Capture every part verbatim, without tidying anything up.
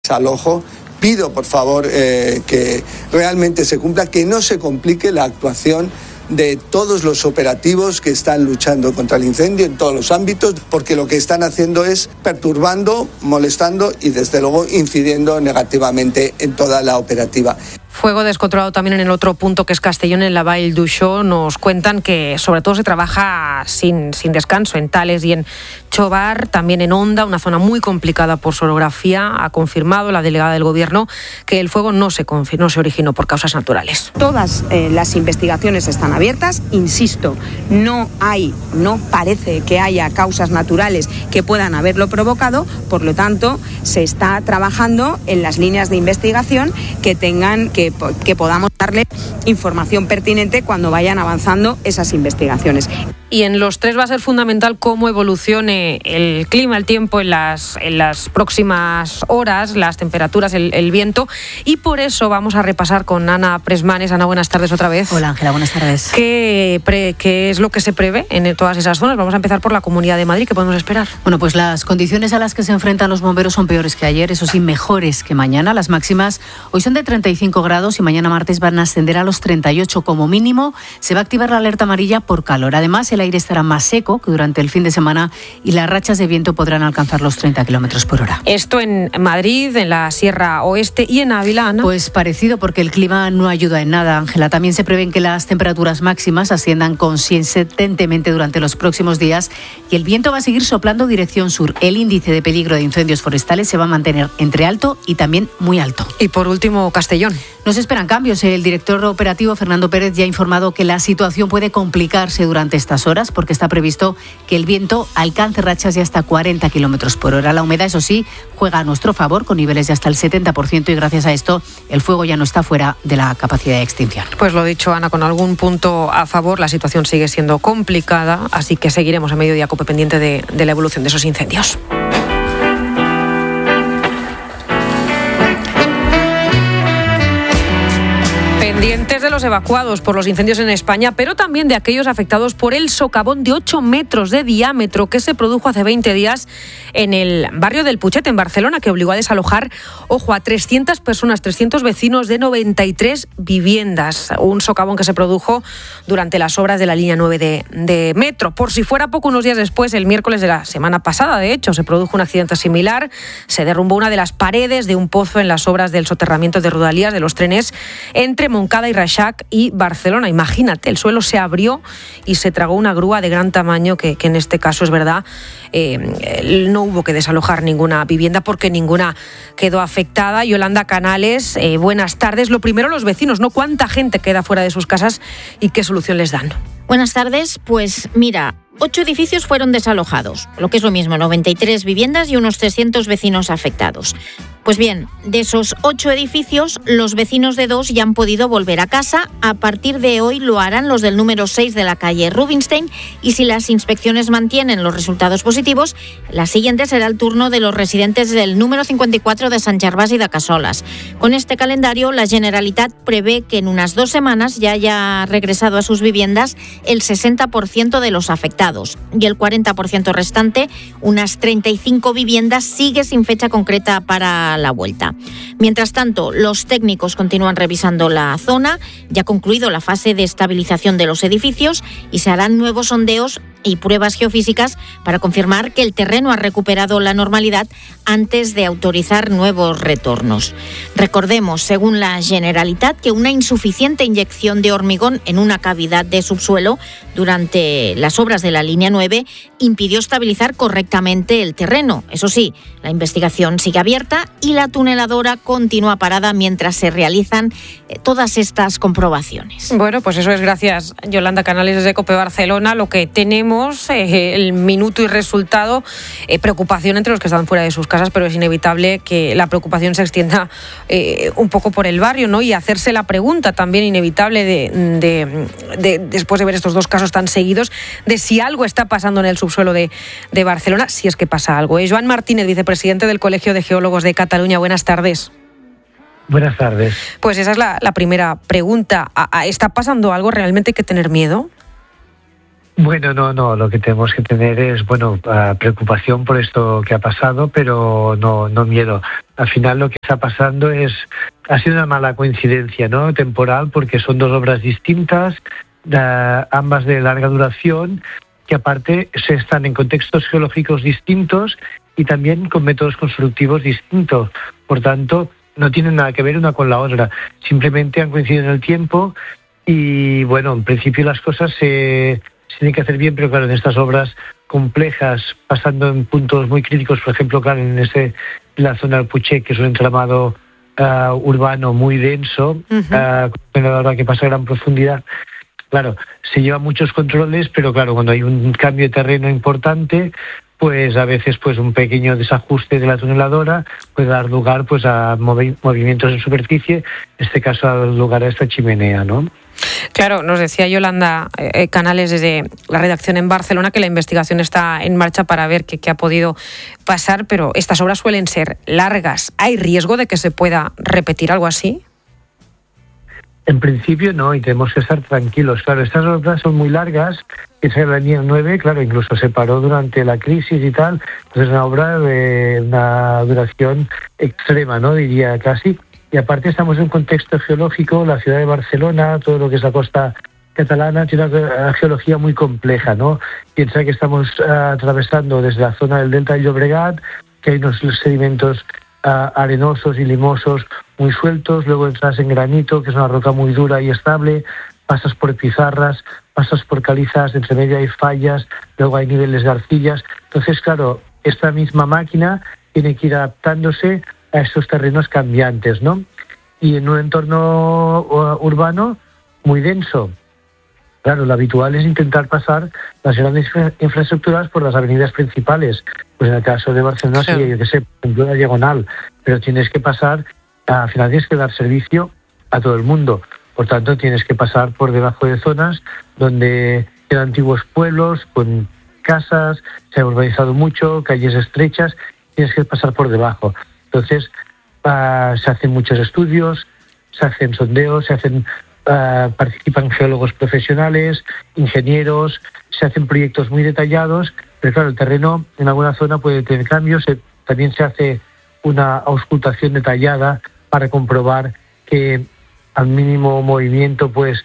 desalojo. Pido, por favor, eh, que realmente se cumpla, que no se complique la actuación de todos los operativos que están luchando contra el incendio en todos los ámbitos, porque lo que están haciendo es perturbando, molestando y, desde luego, incidiendo negativamente en toda la operativa. Fuego descontrolado también en el otro punto, que es Castellón, en la Vall d'Uixó. Nos cuentan que sobre todo se trabaja sin, sin descanso en Tales y en Chobar, también en Onda, una zona muy complicada por su orografía. Ha confirmado la delegada del Gobierno que el fuego no se, no se originó por causas naturales. Todas eh, las investigaciones están abiertas, insisto, no hay, no parece que haya causas naturales que puedan haberlo provocado, por lo tanto, se está trabajando en las líneas de investigación que tengan que que podamos darle información pertinente cuando vayan avanzando esas investigaciones. Y en los tres va a ser fundamental cómo evolucione el clima, el tiempo en las, en las próximas horas, las temperaturas, el, el viento, y por eso vamos a repasar con Ana Presmanes. Ana, buenas tardes otra vez. Hola, Ángela, buenas tardes. ¿Qué, pre, ¿Qué es lo que se prevé en todas esas zonas? Vamos a empezar por la Comunidad de Madrid. ¿Qué podemos esperar? Bueno, pues las condiciones a las que se enfrentan los bomberos son peores que ayer, eso sí, mejores que mañana. Las máximas hoy son de treinta y cinco grados y mañana martes van a ascender a los treinta y ocho como mínimo. Se va a activar la alerta amarilla por calor. Además, el aire estará más seco que durante el fin de semana y las rachas de viento podrán alcanzar los treinta kilómetros por hora. Esto en Madrid, en la Sierra Oeste y en Ávila, Ana. Pues parecido, porque el clima no ayuda en nada, Ángela. También se prevén que las temperaturas máximas asciendan consistentemente durante los próximos días y el viento va a seguir soplando dirección sur. El índice de peligro de incendios forestales se va a mantener entre alto y también muy alto. Y por último, Castellón. No se esperan cambios. El director operativo, Fernando Pérez, ya ha informado que la situación puede complicarse durante estas horas porque está previsto que el viento alcance rachas de hasta cuarenta kilómetros por hora. La humedad, eso sí, juega a nuestro favor con niveles de hasta el setenta por ciento y gracias a esto el fuego ya no está fuera de la capacidad de extinción. Pues lo dicho, Ana, con algún punto a favor, la situación sigue siendo complicada, así que seguiremos a mediodía COPE pendiente de, de la evolución de esos incendios. Pendientes de los evacuados por los incendios en España, pero también de aquellos afectados por el socavón de ocho metros de diámetro que se produjo hace veinte días en el barrio del Puchet, en Barcelona, que obligó a desalojar, ojo, a trescientas personas, trescientos vecinos de noventa y tres viviendas. Un socavón que se produjo durante las obras de la línea nueve de, de metro. Por si fuera poco, unos días después, el miércoles de la semana pasada, de hecho, se produjo un accidente similar. Se derrumbó una de las paredes de un pozo en las obras del soterramiento de Rodalías de los trenes entre Montcada y Reixac y Barcelona. Imagínate, el suelo se abrió y se tragó una grúa de gran tamaño que, que en este caso es verdad, eh, no hubo que desalojar ninguna vivienda porque ninguna quedó afectada. Yolanda Canales, eh, buenas tardes. Lo primero, los vecinos, ¿no? ¿Cuánta gente queda fuera de sus casas y qué solución les dan? Buenas tardes. Pues mira, ocho edificios fueron desalojados, lo que es lo mismo, noventa y tres viviendas y unos trescientos vecinos afectados. Pues bien, de esos ocho edificios, los vecinos de dos ya han podido volver a casa. A partir de hoy lo harán los del número seis de la calle Rubinstein y si las inspecciones mantienen los resultados positivos, la siguiente será el turno de los residentes del número cincuenta y cuatro de Sant Gervasi de Cassoles. Con este calendario, la Generalitat prevé que en unas dos semanas ya haya regresado a sus viviendas el sesenta por ciento de los afectados y el cuarenta por ciento restante, unas treinta y cinco viviendas, sigue sin fecha concreta para la vuelta. Mientras tanto, los técnicos continúan revisando la zona, ya ha concluido la fase de estabilización de los edificios y se harán nuevos sondeos y pruebas geofísicas para confirmar que el terreno ha recuperado la normalidad antes de autorizar nuevos retornos. Recordemos, según la Generalitat, que una insuficiente inyección de hormigón en una cavidad de subsuelo durante las obras de la línea nueve impidió estabilizar correctamente el terreno. Eso sí, la investigación sigue abierta y la tuneladora continúa parada mientras se realizan todas estas comprobaciones. Bueno, pues eso es gracias, Yolanda Canales, desde COPE Barcelona. Lo que tenemos, eh, el minuto y resultado, eh, preocupación entre los que están fuera de sus casas, pero es inevitable que la preocupación se extienda eh, un poco por el barrio, ¿no? Y hacerse la pregunta también inevitable de, de, de, después de ver estos dos casos tan seguidos, de si algo está pasando en el subsuelo de, de Barcelona, si es que pasa algo. ¿eh? Joan Martínez, vicepresidente del Colegio de Geólogos de Cataluña, buenas tardes. Buenas tardes. Pues esa es la, la primera pregunta. ¿Está pasando algo? ¿Realmente hay que tener miedo? Bueno, no, no, lo que tenemos que tener es, bueno, uh, preocupación por esto que ha pasado, pero no, no miedo. Al final lo que está pasando es, ha sido una mala coincidencia, ¿no?, temporal, porque son dos obras distintas, uh, ambas de larga duración, que aparte se están en contextos geológicos distintos y también con métodos constructivos distintos. Por tanto, no tienen nada que ver una con la otra, simplemente han coincidido en el tiempo y, bueno, en principio las cosas se... se tiene que hacer bien, pero claro, en estas obras complejas, pasando en puntos muy críticos, por ejemplo, claro, en ese, en la zona del Puchet, que es un entramado uh, urbano muy denso, uh-huh. uh, con una obra que pasa a gran profundidad, claro, se llevan muchos controles, pero claro, cuando hay un cambio de terreno importante, pues a veces pues un pequeño desajuste de la tuneladora puede dar lugar pues a movi- movimientos en superficie, en este caso ha dado lugar a esta chimenea, ¿no? Claro, nos decía Yolanda eh, Canales desde la redacción en Barcelona que la investigación está en marcha para ver qué, qué ha podido pasar, pero estas obras suelen ser largas. ¿Hay riesgo de que se pueda repetir algo así? En principio no, y tenemos que estar tranquilos. Claro, estas obras son muy largas, esa la línea nueve, claro, incluso se paró durante la crisis y tal, entonces es una obra de una duración extrema, ¿no?, diría casi. Y aparte estamos en un contexto geológico, la ciudad de Barcelona, todo lo que es la costa catalana, tiene una geología muy compleja, ¿no? Piensa que estamos uh, atravesando desde la zona del delta del Llobregat, que hay unos sedimentos uh, arenosos y limosos muy sueltos, luego entras en granito, que es una roca muy dura y estable, pasas por pizarras, pasas por calizas, entre medio hay fallas, luego hay niveles de arcillas. Entonces, claro, esta misma máquina tiene que ir adaptándose a estos terrenos cambiantes, ¿no? Y en un entorno uh, urbano muy denso. Claro, lo habitual es intentar pasar las grandes infra- infraestructuras por las avenidas principales. Pues en el caso de Barcelona sería, sí. yo qué sé, por ejemplo, la diagonal. Pero tienes que pasar, al final tienes que dar servicio a todo el mundo. Por tanto, tienes que pasar por debajo de zonas donde quedan antiguos pueblos con casas, se ha urbanizado mucho, calles estrechas, tienes que pasar por debajo. Entonces, uh, se hacen muchos estudios, se hacen sondeos, se hacen uh, participan geólogos profesionales, ingenieros, se hacen proyectos muy detallados, pero claro, el terreno en alguna zona puede tener cambios, se, también se hace una auscultación detallada para comprobar que al mínimo movimiento, pues,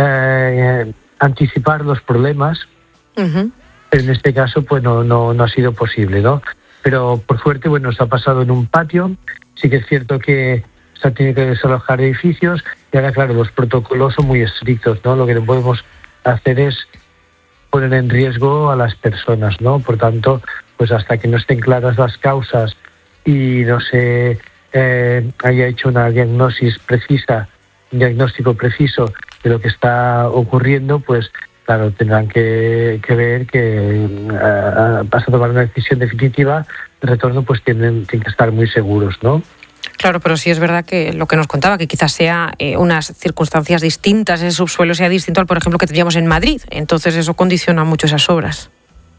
eh, anticipar los problemas, uh-huh. pero en este caso, pues, no, no, no ha sido posible, ¿no? Pero por suerte, bueno, se ha pasado en un patio. Sí que es cierto que se ha tenido que desalojar edificios y ahora, claro, los protocolos son muy estrictos, ¿no? Lo que no podemos hacer es poner en riesgo a las personas, ¿no? Por tanto, pues hasta que no estén claras las causas y no se eh, haya hecho una diagnosis precisa, un diagnóstico preciso de lo que está ocurriendo, pues claro, tendrán que, que ver que uh, vas a tomar una decisión definitiva de retorno, pues tienen, tienen que estar muy seguros, ¿no? Claro, pero sí es verdad que lo que nos contaba, que quizás sea eh, unas circunstancias distintas, ese subsuelo sea distinto al, por ejemplo, que tendríamos en Madrid. Entonces eso condiciona mucho esas obras.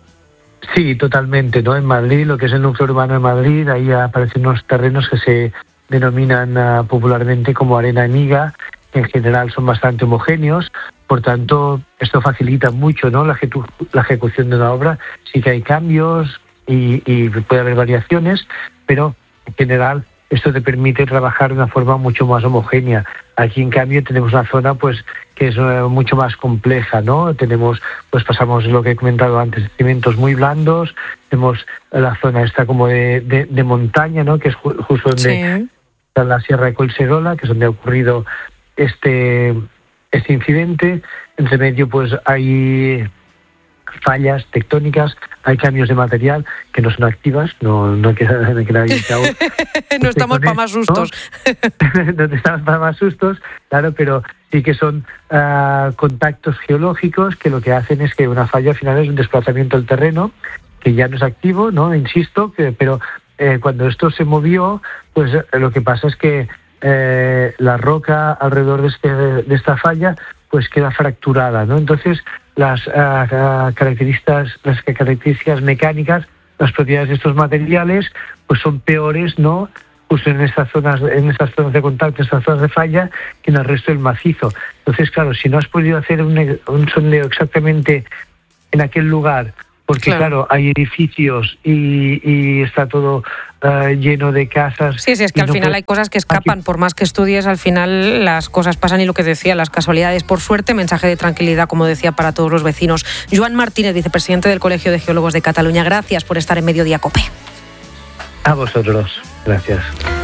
Sí, totalmente, ¿no? En Madrid, lo que es el núcleo urbano de Madrid, ahí aparecen unos terrenos que se denominan uh, popularmente como arena amiga, que en general son bastante homogéneos. Por tanto, esto facilita mucho, ¿no?, la, ejecu- la ejecución de una obra. Sí que hay cambios y, y puede haber variaciones, pero en general esto te permite trabajar de una forma mucho más homogénea. Aquí, en cambio, tenemos una zona, pues, que es uh, mucho más compleja, ¿no? Tenemos, pues, pasamos lo que he comentado antes, cimientos muy blandos. Tenemos la zona esta como de, de, de montaña, ¿no?, que es ju- justo donde sí. está la Sierra de Collserola, que es donde ha ocurrido este este incidente. Entre medio, pues, hay fallas tectónicas, hay cambios de material que no son activas, no, no queda, no queda bien claro. No estamos para más sustos. No, no estamos para más sustos, claro, pero sí que son uh, contactos geológicos que lo que hacen es que una falla al final es un desplazamiento del terreno, que ya no es activo, ¿no? Insisto, que, pero eh, cuando esto se movió, pues eh, lo que pasa es que eh, la roca alrededor de, este, de esta falla pues queda fracturada, ¿no? Entonces las uh, uh, características las características mecánicas, las propiedades de estos materiales pues son peores, ¿no?, pues en estas zonas en estas zonas de contacto, en estas zonas de falla, que en el resto del macizo. Entonces, claro, si no has podido hacer un, un sondeo exactamente en aquel lugar, porque claro, claro hay edificios y, y está todo uh, lleno de casas. Sí, sí, es que al no final puede... hay cosas que escapan, por más que estudies, al final las cosas pasan y lo que decía, las casualidades. Por suerte, mensaje de tranquilidad, como decía, para todos los vecinos. Joan Martínez, vicepresidente del Colegio de Geólogos de Cataluña, gracias por estar en Mediodía COPE. A vosotros, gracias.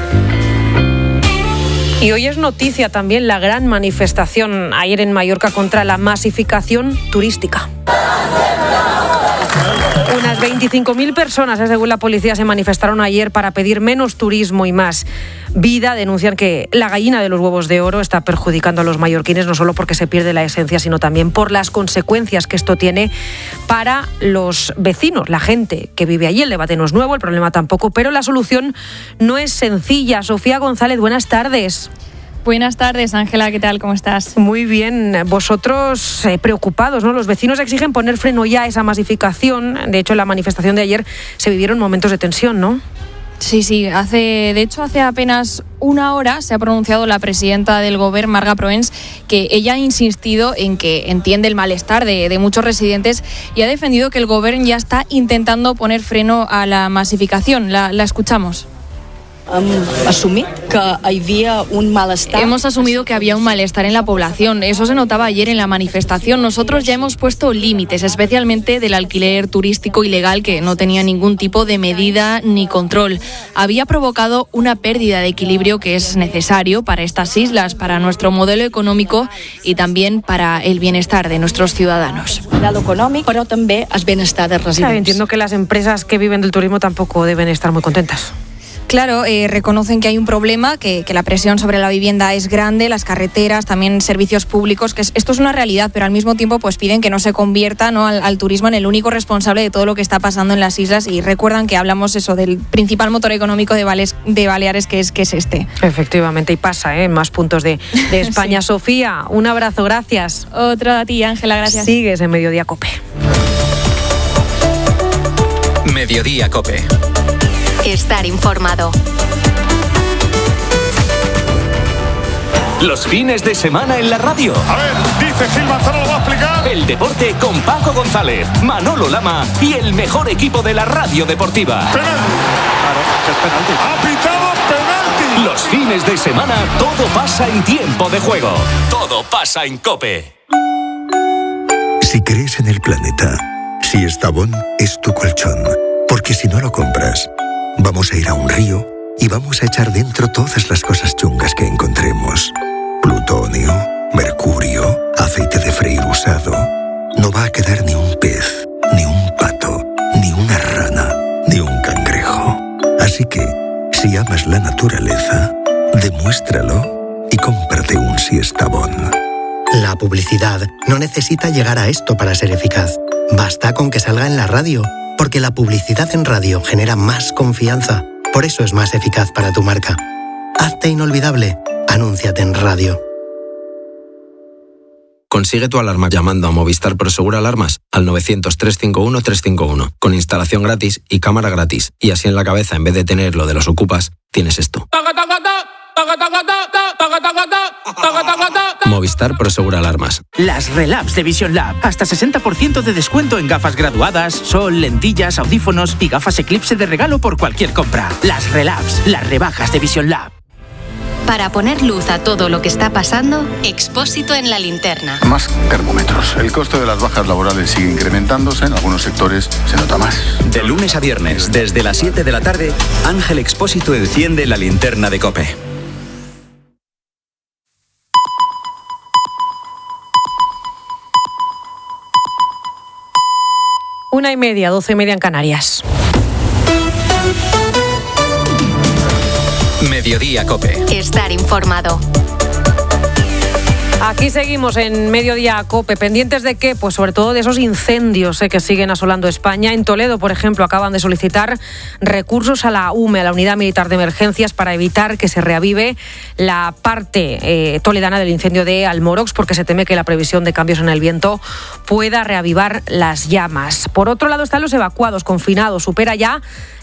Y hoy es noticia también la gran manifestación ayer en Mallorca contra la masificación turística. Unas veinticinco mil personas, según la policía, se manifestaron ayer para pedir menos turismo y más vida. Denuncian que la gallina de los huevos de oro está perjudicando a los mallorquines, no solo porque se pierde la esencia, sino también por las consecuencias que esto tiene para los vecinos, la gente que vive allí. El debate no es nuevo, el problema tampoco, pero la solución no es sencilla. Sofía González, buenas tardes. Buenas tardes, Ángela, ¿qué tal? ¿Cómo estás? Muy bien. Vosotros eh, preocupados, ¿no? Los vecinos exigen poner freno ya a esa masificación. De hecho, en la manifestación de ayer se vivieron momentos de tensión, ¿no? Sí, sí. Hace, de hecho, hace apenas una hora se ha pronunciado la presidenta del Govern, Marga Proens, que ella ha insistido en que entiende el malestar de, de muchos residentes y ha defendido que el Govern ya está intentando poner freno a la masificación. La, la escuchamos. Hem assumit que hi havia un malestar. Hemos asumido que había un malestar en la población. Eso se notaba ayer en la manifestación. Nosotros ya hemos puesto límites, especialmente del alquiler turístico ilegal, que no tenía ningún tipo de medida ni control. Había provocado una pérdida de equilibrio que es necesario para estas islas, para nuestro modelo económico y también para el bienestar de nuestros ciudadanos. Modelo econòmic, però també el benestar dels residents. Claro, entiendo que las empresas que viven del turismo tampoco deben estar muy contentas. Claro, eh, reconocen que hay un problema, que, que la presión sobre la vivienda es grande, las carreteras, también servicios públicos, que es, esto es una realidad, pero al mismo tiempo pues piden que no se convierta, ¿no?, al, al turismo en el único responsable de todo lo que está pasando en las islas, y recuerdan que hablamos eso del principal motor económico de, Vales, de Baleares, que es, que es este. Efectivamente, y pasa ¿eh? en más puntos de, de España. Sí. Sofía, un abrazo, gracias. Otro a ti, Ángela, gracias. Sigues en Mediodía COPE. Mediodía COPE. Estar informado. Los fines de semana en la radio. A ver, dice Gil Manzano, lo va a explicar. El deporte con Paco González, Manolo Lama y el mejor equipo de la radio deportiva. Penalti. Claro, es penalti. Ha pitado penalti. Los fines de semana todo pasa en tiempo de juego. Todo pasa en COPE. Si crees en el planeta, si Estavón es tu colchón, porque si no lo compras, vamos a ir a un río y vamos a echar dentro todas las cosas chungas que encontremos. Plutonio, mercurio, aceite de freír usado. No va a quedar ni un pez, ni un pato, ni una rana, ni un cangrejo. Así que, si amas la naturaleza, demuéstralo y cómprate un Siestabón. La publicidad no necesita llegar a esto para ser eficaz. Basta con que salga en la radio, porque la publicidad en radio genera más confianza. Por eso es más eficaz para tu marca. Hazte inolvidable. Anúnciate en radio. Consigue tu alarma llamando a Movistar Prosegur Alarmas al novecientos, trescientos cincuenta y uno, trescientos cincuenta y uno, con instalación gratis y cámara gratis. Y así en la cabeza, en vez de tener lo de los ocupas, tienes esto. Movistar Prosegur Alarmas. Las Relabs de Vision Lab. Hasta sesenta por ciento de descuento en gafas graduadas, sol, lentillas, audífonos y gafas Eclipse de regalo por cualquier compra. Las Relabs, las rebajas de Vision Lab. Para poner luz a todo lo que está pasando, Expósito en la linterna. Más termómetros. El coste de las bajas laborales sigue incrementándose. En algunos sectores se nota más. De lunes a viernes, desde las siete de la tarde, Ángel Expósito enciende la linterna de COPE. Una y media, doce y media en Canarias. Mediodía COPE. Estar informado. Aquí seguimos en Mediodía COPE. ¿Pendientes de qué? Pues sobre todo de esos incendios eh, que siguen asolando España. En Toledo, por ejemplo, acaban de solicitar recursos a la U M E, a la Unidad Militar de Emergencias, para evitar que se reavive la parte eh, toledana del incendio de Almorox, porque se teme que la previsión de cambios en el viento pueda reavivar las llamas. Por otro lado están los evacuados, confinados. Supera ya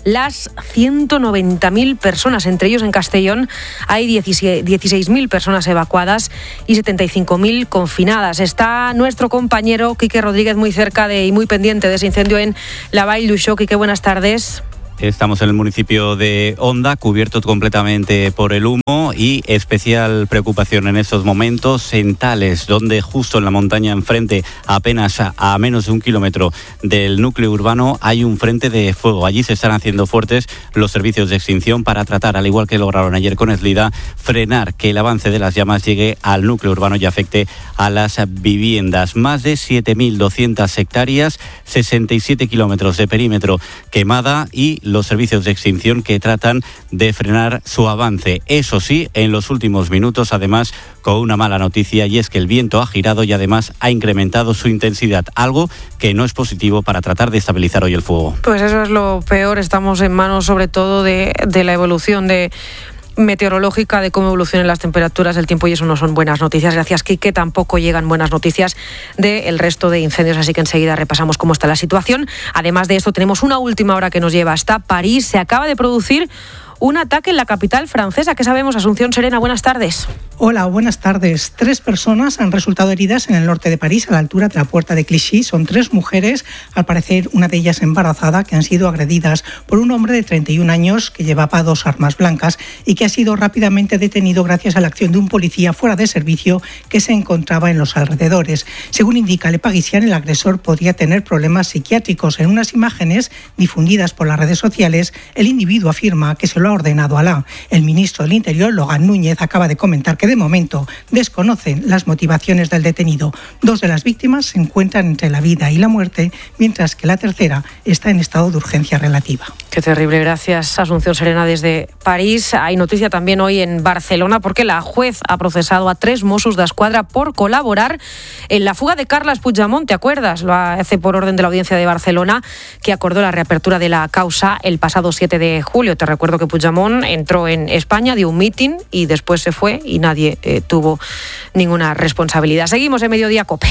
las ciento noventa mil personas. Entre ellos en Castellón hay dieciséis mil personas evacuadas y setenta y cinco mil confinadas. Está nuestro compañero Quique Rodríguez muy cerca de y muy pendiente de ese incendio en la Vall d'Uixó. Quique, buenas tardes. Estamos en el municipio de Onda, cubierto completamente por el humo, y especial preocupación en estos momentos en Tales, donde justo en la montaña enfrente, apenas a, a menos de un kilómetro del núcleo urbano, hay un frente de fuego. Allí se están haciendo fuertes los servicios de extinción para tratar, al igual que lograron ayer con Eslida, frenar que el avance de las llamas llegue al núcleo urbano y afecte a las viviendas. Más de siete mil doscientas hectáreas, sesenta y siete kilómetros de perímetro quemada y los servicios de extinción que tratan de frenar su avance. Eso sí, en los últimos minutos, además, con una mala noticia, y es que el viento ha girado y además ha incrementado su intensidad, algo que no es positivo para tratar de estabilizar hoy el fuego. Pues eso es lo peor. Estamos en manos sobre todo de, de la evolución de meteorológica, de cómo evolucionan las temperaturas, el tiempo, y eso no son buenas noticias. Gracias, Quique. Tampoco llegan buenas noticias del resto de incendios, así que enseguida repasamos cómo está la situación. Además de esto, tenemos una última hora que nos lleva hasta París. Se acaba de producir un ataque en la capital francesa. ¿Qué sabemos? Asunción Serena, buenas tardes. Hola, buenas tardes. Tres personas han resultado heridas en el norte de París, a la altura de la puerta de Clichy. Son tres mujeres, al parecer una de ellas embarazada, que han sido agredidas por un hombre de treinta y un años que llevaba dos armas blancas y que ha sido rápidamente detenido gracias a la acción de un policía fuera de servicio que se encontraba en los alrededores. Según indica Le Parisien, el agresor podría tener problemas psiquiátricos. En unas imágenes difundidas por las redes sociales, el individuo afirma que se lo ha ordenado Alá. El ministro del Interior, Logan Núñez, acaba de comentar que de momento desconocen las motivaciones del detenido. Dos de las víctimas se encuentran entre la vida y la muerte, mientras que la tercera está en estado de urgencia relativa. Qué terrible. Gracias, Asunción Serena, desde París. Hay noticia también hoy en Barcelona, porque la juez ha procesado a tres Mossos d'Esquadra por colaborar en la fuga de Carles Puigdemont. ¿Te acuerdas? Lo hace por orden de la Audiencia de Barcelona, que acordó la reapertura de la causa el pasado siete de julio. Te recuerdo que Puigdemont entró en España, dio un mitin y después se fue y nadie eh, tuvo ninguna responsabilidad. Seguimos en Mediodía COPE.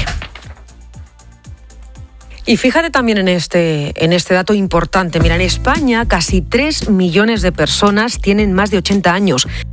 Y fíjate también en este, en este dato importante. Mira, en España casi tres millones de personas tienen más de ochenta años.